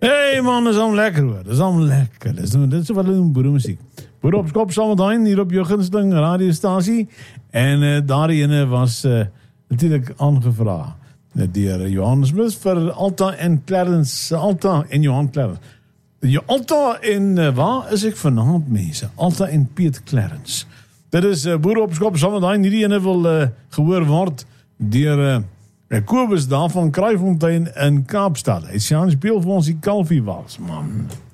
Hey man, dat is allemaal lekker hoor. Dat is allemaal lekker. Dat is wat we doen, boerenmuziek. Boer op Skop Zometeen, hier op je gunsteling radiostatie. En daarin was natuurlijk aangevraagd. Door Johannes Smith voor Alta en Clarence. Alta en Johan Clarence. Alta en waar is ik vanavond mensen? Alta en Piet Clarence. Dat is Boer op Skop Zometeen. Die ene wil gehoord wordt door Kobus daar van Kraaifontein in Kaapstad. Hij is aan het speel voor ons die Calvi was, man.